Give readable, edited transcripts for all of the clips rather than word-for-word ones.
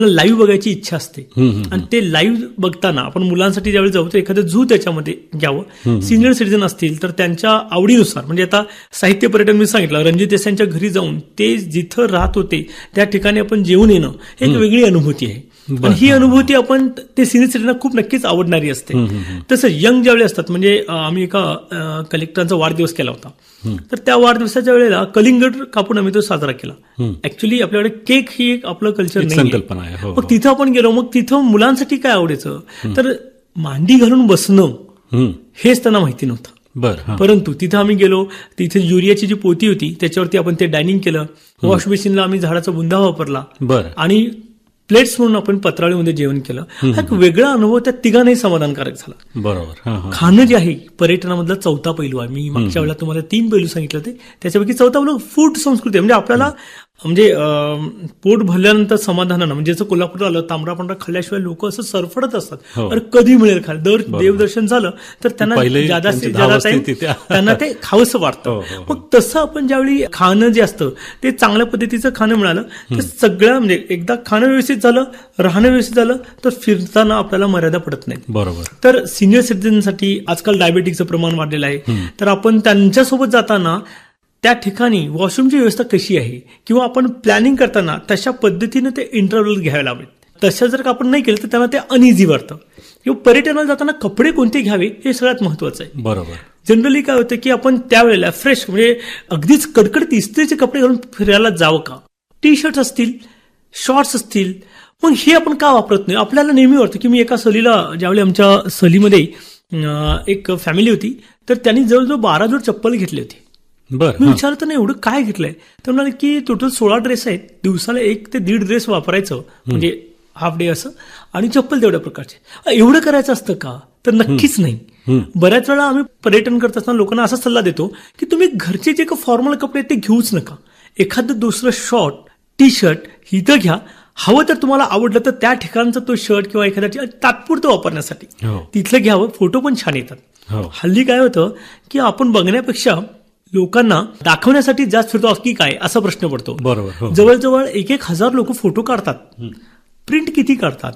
Live बघायची इच्छा असते आणि ते लाईव्ह बघताना आपण मुलांसाठी ज्यावेळी जाऊ तर एखादं झू त्याच्यामध्ये घ्यावं. सिनियर सिटीजन असतील तर त्यांच्या आवडीनुसार, म्हणजे आता साहित्य पर्यटन मी सांगितलं, रणजित देसाईंच्या घरी जाऊन ते जिथं राहत होते त्या ठिकाणी आपण जेवून येणं हे एक वेगळी अनुभूती आहे. आणि ही अनुभूती आपण ते सिनियर सिटीजनला खूप नक्कीच आवडणारी असते. तसं यंग ज्यावेळी असतात, म्हणजे आम्ही एका कलेक्टरांचा वाढदिवस केला होता, तर त्या वाढदिवसाच्या वेळेला कलिंगड कापून आम्ही तो साजरा केला. ऍक्च्युली आपल्याकडे केक ही एक आपलं कल्चर नाही. मग तिथं आपण गेलो, मग तिथं मुलांसाठी काय आवडायचं तर मांडी घालून बसणं हेच त्यांना माहिती नव्हतं. परंतु तिथं आम्ही गेलो, तिथे युरियाची जी पोती होती त्याच्यावरती आपण ते डायनिंग केलं. वॉश बेसिनला आम्ही झाडाचा बुंदा वापरला आणि प्लेट्स म्हणून आपण पत्रावळीमध्ये जेवण केलं. हा एक वेगळा अनुभव त्या तिघांनाही समाधानकारक झाला. बरोबर. खाणं जे आहे पर्यटनामधला चौथा पैलू आहे. मी मागच्या वेळेला तुम्हाला 3 पैलू सांगितले होते, त्याच्यापैकी चौथा पैलू फूड संस्कृती आहे. म्हणजे आपल्याला पोट भरल्यानंतर समाधानानं, म्हणजे जसं कोल्हापूर आलं तांबडा पांढरा खाल्ल्याशिवाय लोक असं सरफडत असतात, अरे कधी मिळेल खायला. दर देवदर्शन झालं तर त्यांना त्यांना ते खावंसं वाटतं. मग तसं आपण ज्यावेळी खाणं जे असतं ते चांगल्या पद्धतीचं खाणं मिळालं तर सगळं, म्हणजे एकदा खाणं व्यवस्थित झालं, राहणं व्यवस्थित झालं तर फिरताना आपल्याला मर्यादा पडत नाही. बरोबर. तर सिनियर सिटीजनसाठी आजकाल डायबेटिकचं प्रमाण वाढलेलं आहे, तर आपण त्यांच्यासोबत जाताना त्या ठिकाणी वॉशरूमची व्यवस्था कशी आहे किंवा आपण प्लॅनिंग करताना तशा पद्धतीनं ते इंटरव्हल घ्यायला हवेत. तसं जर आपण नाही केलं तर त्यांना ते अनइझी वाटतं. किंवा पर्यटनाला जाताना कपडे कोणते घ्यावे हे सगळ्यात महत्वाचं आहे. बरोबर. जनरली काय होतं की आपण त्यावेळेला फ्रेश, म्हणजे अगदीच कडकडत इस्त्रीचे कपडे घालून फिरायला जावं का? टी शर्ट असतील, शॉर्ट्स असतील, मग हे आपण का वापरत नाही? आपल्याला नेहमी वाटतं की मी एका सहलीला, ज्यावेळी आमच्या सहलीमध्ये एक फॅमिली होती तर त्यांनी जवळजवळ 12 जोड चप्पल घेतली होती. मी विचारलं नाही एवढं काय घेतलंय, तर म्हणाले की टोटल 16 ड्रेस आहेत, दिवसाला 1 ते 1.5 ड्रेस वापरायचं, म्हणजे हाफ डे असं, आणि चप्पल तेवढ्या प्रकारचे. एवढं करायचं असतं का? तर नक्कीच नाही. बऱ्याच वेळा आम्ही पर्यटन करत असताना लोकांना असा सल्ला देतो की तुम्ही घरचे जे फॉर्मल कपडे ते घेऊच नका. एखादं दुसरं शॉर्ट, टी शर्ट इथं घ्या, हवं तर तुम्हाला आवडलं तर त्या ठिकाणचा तो शर्ट किंवा एखाद्या तात्पुरतं वापरण्यासाठी तिथलं घ्यावं. फोटो पण छान येतात. हल्ली काय होतं की आपण बघण्यापेक्षा लोकांना दाखवण्यासाठी जास्त फिरतो की काय असा प्रश्न पडतो. बरोबर. जवळजवळ 1,000 लोक फोटो काढतात, प्रिंट किती काढतात?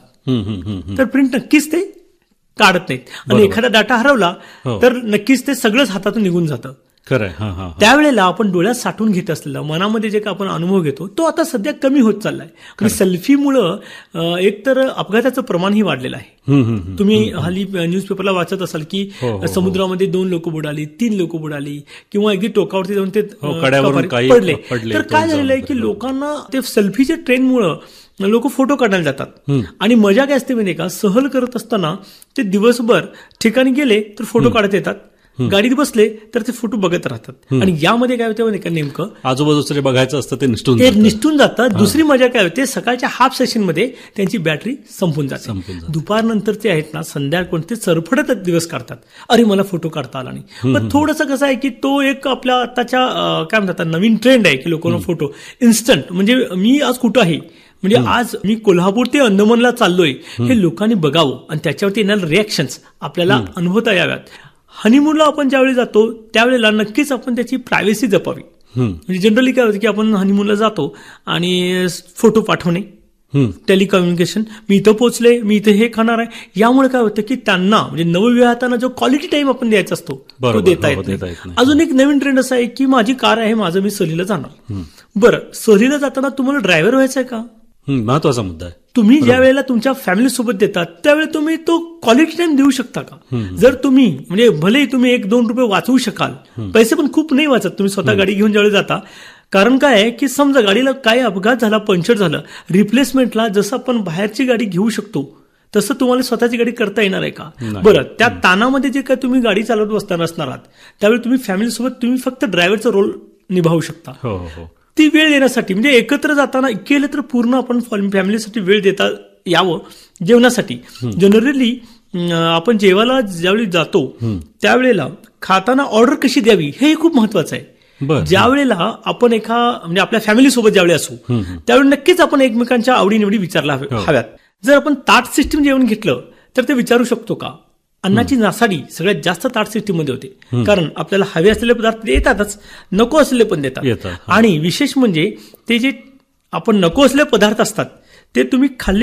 तर प्रिंट नक्कीच ते काढत नाहीत. आणि एखादा डाटा हरवला तर नक्कीच ते सगळंच हातातून निघून जातं. खरंय. त्यावेळेला आपण डोळ्यात साठवून घेत असलेला मनामध्ये जे काय आपण अनुभव घेतो तो आता सध्या कमी होत चाललाय. आणि सेल्फीमुळं एकतर अपघाताचं प्रमाणही वाढलेलं आहे. तुम्ही हल्ली न्यूजपेपरला वाचत असाल की समुद्रामध्ये 2 लोक बुडाली, 3 लोक बुडाली, किंवा अगदी टोकावरती जाऊन ते पडले. तर काय झालेलं आहे की लोकांना ते सेल्फीच्या ट्रेंडमुळं लोक फोटो काढायला जातात. आणि मजा काय असते माहिती का, सहल करत असताना ते दिवसभर ठिकाणी गेले तर फोटो काढत येतात, गाडीत बसले तर ते फोटो बघत राहतात. आणि यामध्ये काय होतं का, नेमकं आजूबाजूचं जे बघायचं असतं ते निष्ठून जातं. दुसरी मजा काय होते, सकाळच्या हाफ सेशनमध्ये त्यांची बॅटरी संपून जाते. दुपारनंतर ते आहेत ना, संध्याकाळ ते सरफडत दिवस काढतात, अरे मला फोटो काढता आला नाही. पण थोडंसं कसं आहे की तो एक आपल्या आताच्या काय म्हणतात नवीन ट्रेंड आहे की लोकांना फोटो इन्स्टंट, म्हणजे मी आज कुठं आहे, म्हणजे आज मी कोल्हापूर ते अंदमानला चाललोय हे लोकांनी बघावं आणि त्याच्यावरती येणारे रिॲक्शन्स आपल्याला अनुभवता याव्यात. हनीमूनला आपण ज्यावेळी जातो त्यावेळेला नक्कीच आपण त्याची प्रायव्हसी जपावी. म्हणजे जनरली काय होतं की आपण हनीमूनला जातो आणि फोटो पाठवणे, टेलिकम्युनिकेशन, मी इथं पोहोचले, मी इथं हे खाणार आहे, यामुळे काय होतं की त्यांना म्हणजे नवविवाहांना जो क्वालिटी टाइम आपण द्यायचा असतो तो देता येत नाही. अजून एक नवीन ट्रेंड असा आहे की माझी कार आहे, माझं मी सहलीला जाणार. बरं, सहलीला जाताना तुम्हाला ड्रायव्हर व्हायचा आहे का? महत्वाचा मुद्दा आहे. तुम्ही ज्या वेळेला तुमच्या फॅमिली सोबत देतात त्यावेळेला तुम्ही तो क्वालिटी टाइम देऊ शकता का? जर तुम्ही म्हणजे भले तुम्ही 1-2 रुपये वाचवू शकाल, पैसे पण खूप नाही वाचत तुम्ही स्वतः गाडी घेऊन ज्यावेळी जाता. कारण काय आहे की समजा गाडीला काय अपघात झाला, पंक्चर झालं, रिप्लेसमेंटला जसं आपण बाहेरची गाडी घेऊ शकतो तसं तुम्हाला स्वतःची गाडी करता येणार आहे का? बरं, त्या ताणामध्ये जे काय तुम्ही गाडी चालवत बसताना असणार आहात त्यावेळी तुम्ही फॅमिलीसोबत तुम्ही फक्त ड्रायव्हरचा रोल निभावू शकता. ती वेळ देण्यासाठी, म्हणजे एकत्र जाताना केलं तर पूर्ण आपण फॅमिलीसाठी वेळ देता यावं. जेवणासाठी जनरली आपण जेवायला ज्यावेळी जातो त्यावेळेला खाताना ऑर्डर कशी द्यावी हे खूप महत्वाचं आहे. ज्या वेळेला आपण म्हणजे आपल्या फॅमिली सोबत ज्यावेळी असू त्यावेळी नक्कीच आपण एकमेकांच्या आवडीनिवडी विचारला हव्यात. जर आपण ताट सिस्टीम जेवण घेतलं तर ते विचारू शकतो का? अन्नाची नासाडी सगळ्यात जास्त ताट सिस्टीममध्ये होते, कारण आपल्याला हवे असलेले पदार्थ येतातच, नको असलेले पण देतात. आणि विशेष म्हणजे ते जे आपण नको असलेले पदार्थ असतात ते तुम्ही खाल्ले